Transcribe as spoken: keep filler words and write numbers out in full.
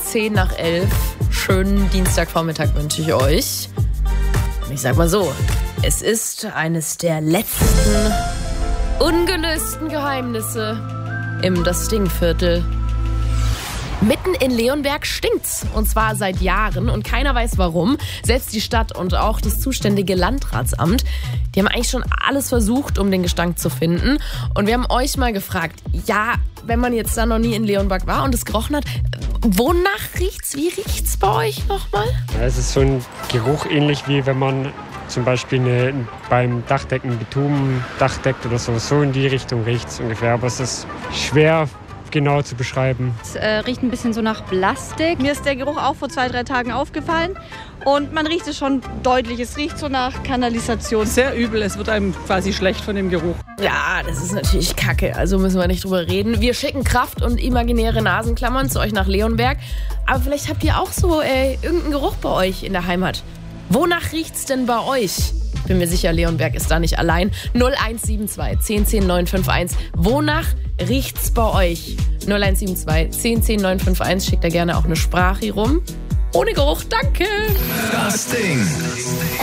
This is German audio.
zehn nach elf. Schönen Dienstagvormittag wünsche ich euch. Und ich sag mal so, es ist eines der letzten ungelösten Geheimnisse im Das Stinkviertel. Mitten in Leonberg stinkt's. Und zwar seit Jahren. Und keiner weiß warum. Selbst die Stadt und auch das zuständige Landratsamt, die haben eigentlich schon alles versucht, um den Gestank zu finden. Und wir haben euch mal gefragt, ja, wenn man jetzt da noch nie in Leonberg war und es gerochen hat, wonach riecht's? Wie riecht's bei euch nochmal? Ja, es ist so ein Geruch ähnlich wie wenn man zum Beispiel eine, beim Dachdecken Bitumen Dach deckt oder so. So in die Richtung riecht's ungefähr. Aber es ist schwer genau zu beschreiben. Es äh, riecht ein bisschen so nach Plastik. Mir ist der Geruch auch vor zwei, drei Tagen aufgefallen und man riecht es schon deutlich. Es riecht so nach Kanalisation. Sehr übel, es wird einem quasi schlecht von dem Geruch. Ja, das ist natürlich Kacke, also müssen wir nicht drüber reden. Wir schicken Kraft und imaginäre Nasenklammern zu euch nach Leonberg. Aber vielleicht habt ihr auch so äh, irgendeinen Geruch bei euch in der Heimat. Wonach riecht's denn bei euch? Bin mir sicher, Leonberg ist da nicht allein. null eins sieben zwei, zehn zehn, neun fünf eins. Wonach riecht's bei euch? null eins sieben zwei, zehn zehn, neun fünf eins. Schickt da gerne auch eine Sprache rum. Ohne Geruch, danke. Das Ding.